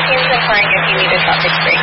team's inquiring if you need a traffic break.